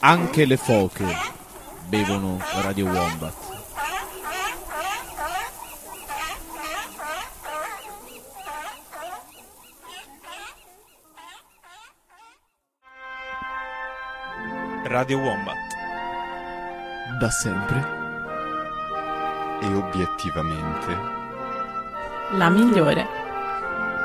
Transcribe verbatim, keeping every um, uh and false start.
Anche le foche bevono Radio Wombat. Radio Wombat. Da sempre. E obiettivamente. La migliore.